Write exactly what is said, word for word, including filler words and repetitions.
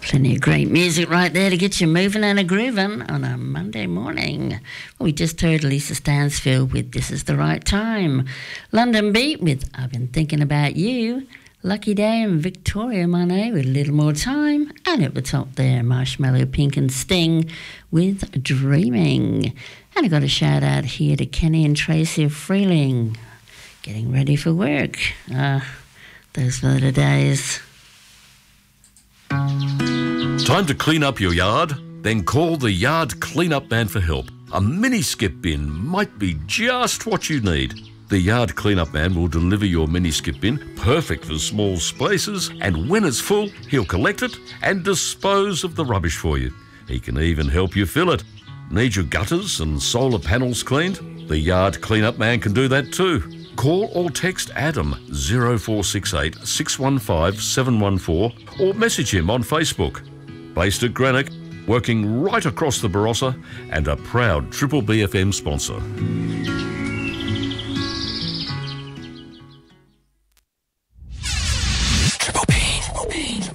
Plenty of great music right there to get you moving and a grooving on a Monday morning. Well, we just heard Lisa Stansfield with This Is the Right Time. London Beat with I've Been Thinking About You. Lucky Day and Victoria Monet with A Little More Time. And at the top there, Marshmallow Pink and Sting with Dreaming. And I got a shout out here to Kenny and Tracy of Freeling. Getting ready for work. Ah, uh, those were the days. Time to clean up your yard? Then call the Yard Cleanup Man for help. A mini skip bin might be just what you need. The Yard Cleanup Man will deliver your mini skip bin, perfect for small spaces, and when it's full, he'll collect it and dispose of the rubbish for you. He can even help you fill it. Need your gutters and solar panels cleaned? The Yard Cleanup Man can do that too. Call or text Adam zero four six eight, six one five, seven one four or message him on Facebook. Based at Greenock, working right across the Barossa and a proud Triple B F M sponsor. Triple B. Triple B.